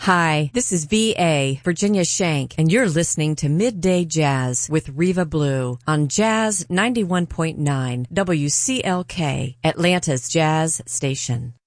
Hi, this is V.A. Virginia Shank, and you're listening to Midday Jazz with Reva Blue on Jazz 91.9 WCLK, Atlanta's Jazz Station.